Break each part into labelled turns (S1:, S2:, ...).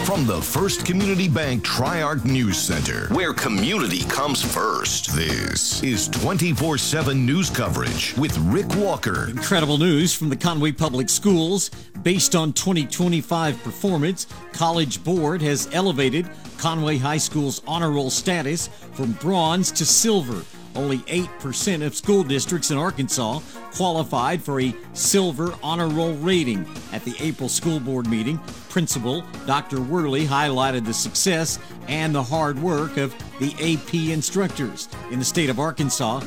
S1: From the First Community Bank Tri-Arc News Center, where community comes first, this is 24/7 news coverage with Rick Walker.
S2: Incredible news from the Conway Public Schools. Based on 2025 performance, College Board has elevated Conway High School's honor roll status from bronze to silver. Only 8% of school districts in Arkansas qualified for a silver honor roll rating. At the April school board meeting, Principal Dr. Worley highlighted the success and the hard work of the AP instructors. In the state of Arkansas,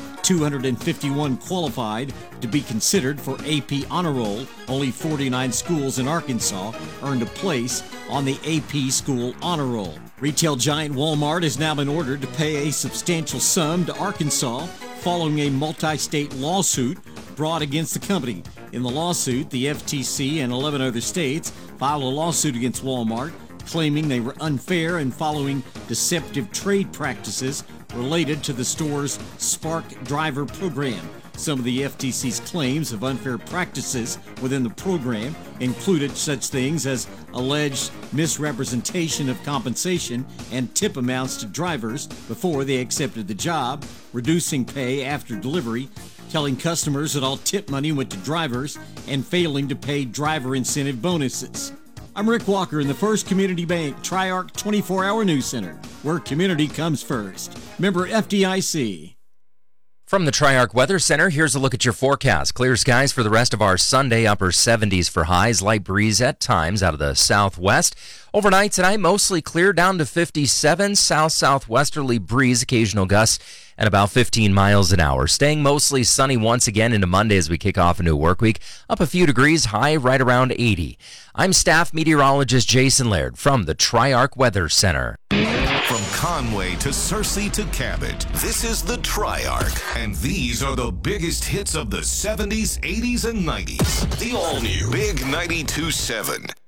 S2: 251 qualified to be considered for AP honor roll. Only 49 schools in Arkansas earned a place on the AP school honor roll. Retail giant Walmart has now been ordered to pay a substantial sum to Arkansas following a multi-state lawsuit brought against the company. In the lawsuit, the FTC and 11 other states filed a lawsuit against Walmart, claiming they were unfair and following deceptive trade practices related to the store's Spark Driver program. Some of the FTC's claims of unfair practices within the program included such things as alleged misrepresentation of compensation and tip amounts to drivers before they accepted the job, reducing pay after delivery, telling customers that all tip money went to drivers, and failing to pay driver incentive bonuses. I'm Rick Walker in the First Community Bank Tri-Arc 24-Hour News Center, where community comes first. Member FDIC.
S3: From the Tri-Arc Weather Center, here's a look at your forecast. Clear skies for the rest of our Sunday, upper 70s for highs, light breeze at times out of the southwest. Overnight tonight, mostly clear down to 57, south-southwesterly breeze, occasional gusts, and about 15 miles an hour. Staying mostly sunny once again into Monday as we kick off a new work week, up a few degrees, high right around 80. I'm staff meteorologist Jason Laird from the Tri-Arc Weather Center.
S1: From Conway to Searcy to Cabot, this is the Tri-Arc, and these are the biggest hits of the 70s, 80s, and 90s. The all-new Big 92.7.